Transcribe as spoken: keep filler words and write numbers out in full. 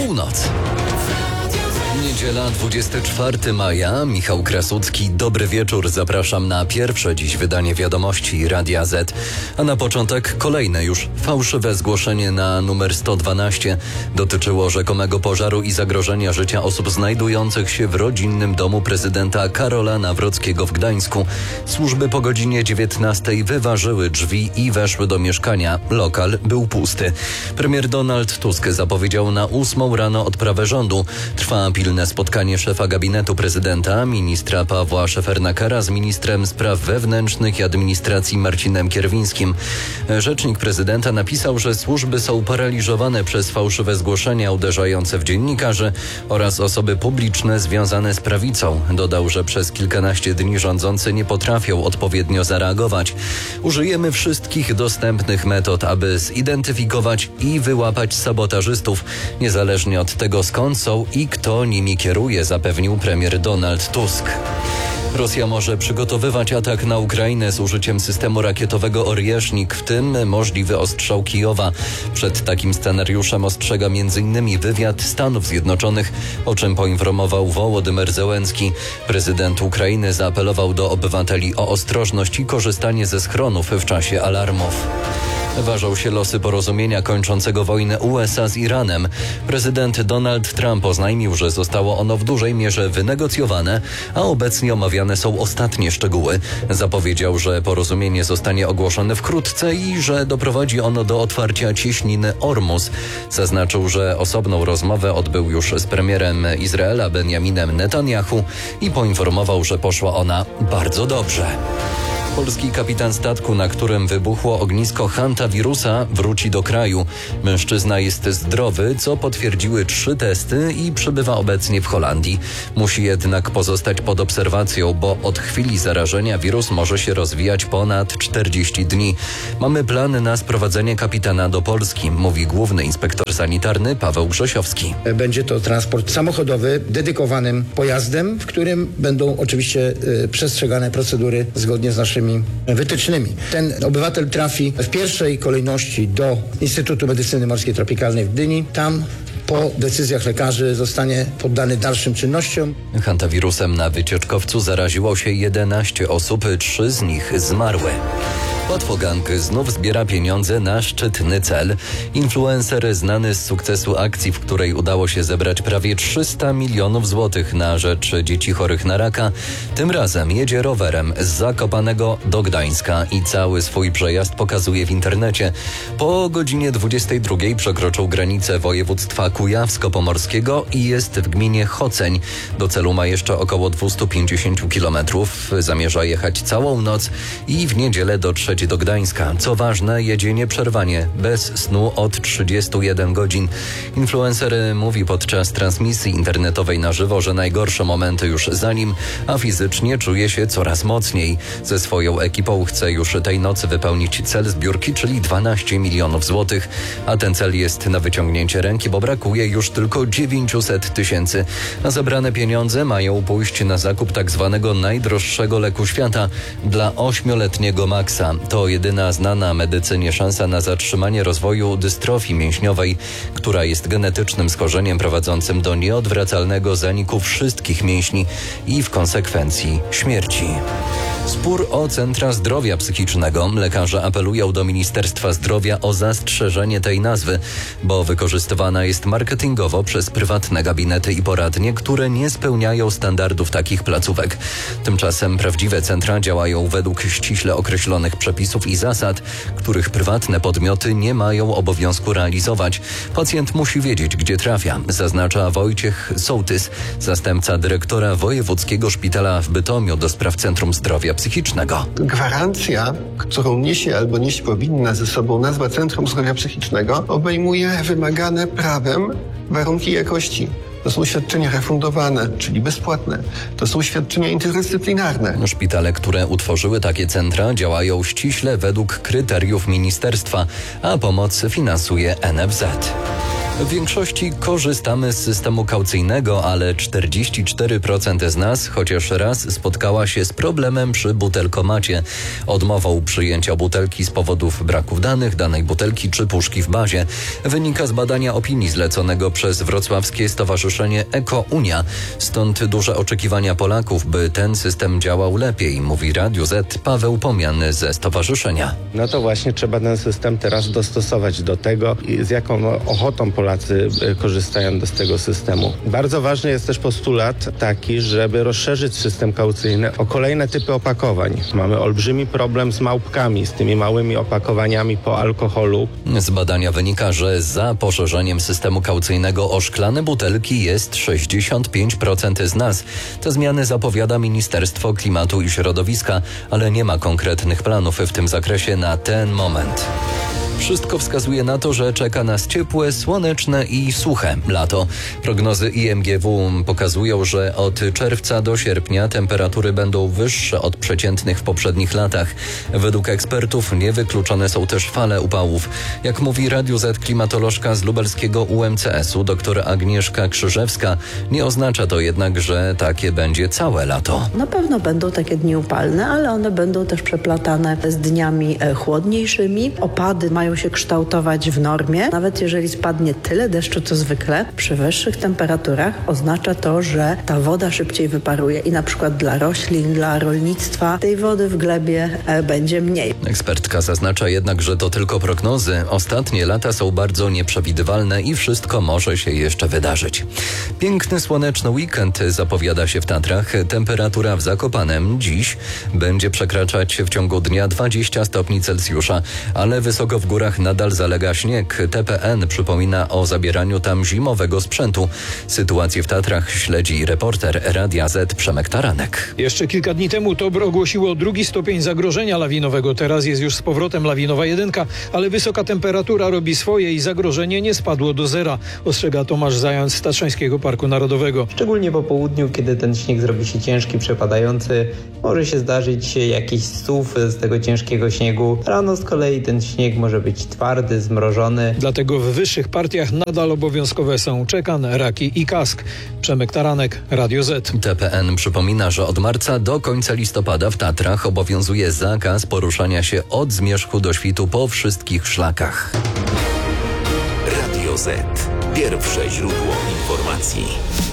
północ. Niedziela, dwudziestego czwartego maja. Michał Krasucki. Dobry wieczór. Zapraszam na pierwsze dziś wydanie wiadomości Radia Z. A na początek kolejne już fałszywe zgłoszenie na numer sto dwanaście. Dotyczyło rzekomego pożaru i zagrożenia życia osób znajdujących się w rodzinnym domu prezydenta Karola Nawrockiego w Gdańsku. Służby po godzinie dziewiętnastej wyważyły drzwi i weszły do mieszkania. Lokal był pusty. Premier Donald Tusk zapowiedział na ósmą rano odprawę rządu. Trwa pilne spotkanie szefa gabinetu prezydenta, ministra Pawła Szefernakera z ministrem spraw wewnętrznych i administracji Marcinem Kierwińskim. Rzecznik prezydenta napisał, że służby są paraliżowane przez fałszywe zgłoszenia uderzające w dziennikarzy oraz osoby publiczne związane z prawicą. Dodał, że przez kilkanaście dni rządzący nie potrafią odpowiednio zareagować. Użyjemy wszystkich dostępnych metod, aby zidentyfikować i wyłapać sabotażystów, niezależnie od tego, skąd są i kto nimi kieruje, zapewnił premier Donald Tusk. Rosja może przygotowywać atak na Ukrainę z użyciem systemu rakietowego Orjesznik, w tym możliwy ostrzał Kijowa. Przed takim scenariuszem ostrzega m in wywiad Stanów Zjednoczonych, o czym poinformował Wołodymyr Zełenski. Prezydent Ukrainy zaapelował do obywateli o ostrożność i korzystanie ze schronów w czasie alarmów. Ważą się losy porozumienia kończącego wojnę U S A z Iranem. Prezydent Donald Trump oznajmił, że zostało ono w dużej mierze wynegocjowane, a obecnie omawiane są ostatnie szczegóły. Zapowiedział, że porozumienie zostanie ogłoszone wkrótce i że doprowadzi ono do otwarcia cieśniny Ormus. Zaznaczył, że osobną rozmowę odbył już z premierem Izraela Benjaminem Netanyahu i poinformował, że poszła ona bardzo dobrze. Polski kapitan statku, na którym wybuchło ognisko hantawirusa, wróci do kraju. Mężczyzna jest zdrowy, co potwierdziły trzy testy i przebywa obecnie w Holandii. Musi jednak pozostać pod obserwacją, bo od chwili zarażenia wirus może się rozwijać ponad czterdzieści dni. Mamy plan na sprowadzenie kapitana do Polski, mówi główny inspektor sanitarny Paweł Grzesiowski. Będzie to transport samochodowy, dedykowanym pojazdem, w którym będą oczywiście y, przestrzegane procedury zgodnie z naszymi wytycznymi. Ten obywatel trafi w pierwszej kolejności do Instytutu Medycyny Morskiej Tropikalnej w Gdyni. Tam po decyzjach lekarzy zostanie poddany dalszym czynnościom. Hantawirusem na wycieczkowcu zaraziło się jedenaście osób, trzy z nich zmarły. Łatwogang znów zbiera pieniądze na szczytny cel. Influencer znany z sukcesu akcji, w której udało się zebrać prawie trzysta milionów złotych na rzecz dzieci chorych na raka, tym razem jedzie rowerem z Zakopanego do Gdańska i cały swój przejazd pokazuje w internecie. Po godzinie dwudziestej drugiej przekroczył granicę województwa kujawsko-pomorskiego i jest w gminie Choceń. Do celu ma jeszcze około dwieście pięćdziesiąt kilometrów. Zamierza jechać całą noc i w niedzielę dotrzeć do Gdańska. Co ważne, jedzie nieprzerwanie, bez snu od trzydziestu jeden godzin. Influencer mówi podczas transmisji internetowej na żywo, że najgorsze momenty już za nim, a fizycznie czuje się coraz mocniej. Ze swoją ekipą chce już tej nocy wypełnić cel zbiórki, czyli dwanaście milionów złotych, a ten cel jest na wyciągnięcie ręki, bo brakuje już tylko dziewięćset tysięcy. A zebrane pieniądze mają pójść na zakup tak zwanego najdroższego leku świata dla ośmioletniego Maxa. To jedyna znana medycynie szansa na zatrzymanie rozwoju dystrofii mięśniowej, która jest genetycznym schorzeniem prowadzącym do nieodwracalnego zaniku wszystkich mięśni i w konsekwencji śmierci. Spór o centra zdrowia psychicznego. Lekarze apelują do Ministerstwa Zdrowia o zastrzeżenie tej nazwy, bo wykorzystywana jest marketingowo przez prywatne gabinety i poradnie, które nie spełniają standardów takich placówek. Tymczasem prawdziwe centra działają według ściśle określonych przepisów i zasad, których prywatne podmioty nie mają obowiązku realizować. Pacjent musi wiedzieć, gdzie trafia, zaznacza Wojciech Sołtys, zastępca dyrektora Wojewódzkiego Szpitala w Bytomiu do spraw Centrum Zdrowia Psychicznego. Gwarancja, którą niesie albo nieść powinna ze sobą nazwa Centrum Zdrowia Psychicznego, obejmuje wymagane prawem warunki jakości. To są świadczenia refundowane, czyli bezpłatne. To są świadczenia interdyscyplinarne. Szpitale, które utworzyły takie centra, działają ściśle według kryteriów ministerstwa, a pomoc finansuje N F Z. W większości korzystamy z systemu kaucyjnego, ale czterdzieści cztery procent z nas chociaż raz spotkała się z problemem przy butelkomacie. Odmową przyjęcia butelki z powodów braków danych, danej butelki czy puszki w bazie. Wynika z badania opinii zleconego przez wrocławskie stowarzyszenie Eko-Unia. Stąd duże oczekiwania Polaków, by ten system działał lepiej, mówi Radiu Z Paweł Pomian ze stowarzyszenia. No to właśnie trzeba ten system teraz dostosować do tego, z jaką ochotą Polacy korzystają z tego systemu. Bardzo ważny jest też postulat taki, żeby rozszerzyć system kaucyjny o kolejne typy opakowań. Mamy olbrzymi problem z małpkami, z tymi małymi opakowaniami po alkoholu. Z badania wynika, że za poszerzeniem systemu kaucyjnego o szklane butelki jest sześćdziesiąt pięć procent z nas. Te zmiany zapowiada Ministerstwo Klimatu i Środowiska, ale nie ma konkretnych planów w tym zakresie na ten moment. Wszystko wskazuje na to, że czeka nas ciepłe, słoneczne i suche lato. Prognozy I M G W pokazują, że od czerwca do sierpnia temperatury będą wyższe od przeciętnych w poprzednich latach. Według ekspertów niewykluczone są też fale upałów. Jak mówi Radiu Z klimatolożka z lubelskiego U M C S u dr Agnieszka Krzyżewska, nie oznacza to jednak, że takie będzie całe lato. Na pewno będą takie dni upalne, ale one będą też przeplatane z dniami chłodniejszymi. Opady mają się kształtować w normie. Nawet jeżeli spadnie tyle deszczu co zwykle, przy wyższych temperaturach oznacza to, że ta woda szybciej wyparuje i na przykład dla roślin, dla rolnictwa tej wody w glebie e, będzie mniej. Ekspertka zaznacza jednak, że to tylko prognozy. Ostatnie lata są bardzo nieprzewidywalne i wszystko może się jeszcze wydarzyć. Piękny, słoneczny weekend zapowiada się w Tatrach. Temperatura w Zakopanem dziś będzie przekraczać w ciągu dnia dwadzieścia stopni Celsjusza, ale wysoko w górach nadal zalega śnieg. T P N przypomina o zabieraniu tam zimowego sprzętu. Sytuację w Tatrach śledzi reporter Radia Z Przemek Taranek. Jeszcze kilka dni temu T O B R ogłosiło drugi stopień zagrożenia lawinowego. Teraz jest już z powrotem lawinowa jedynka, ale wysoka temperatura robi swoje i zagrożenie nie spadło do zera, ostrzega Tomasz Zając z Tatrzańskiego Parku Narodowego. Szczególnie po południu, kiedy ten śnieg zrobi się ciężki, przepadający, może się zdarzyć jakiś suw z tego ciężkiego śniegu. Rano z kolei ten śnieg może być twardy, zmrożony. Dlatego w wyższych partiach nadal obowiązkowe są czekan, raki i kask. Przemek Taranek, Radio Z. T P N przypomina, że od marca do końca listopada w Tatrach obowiązuje zakaz poruszania się od zmierzchu do świtu po wszystkich szlakach. Radio Z. Pierwsze źródło informacji.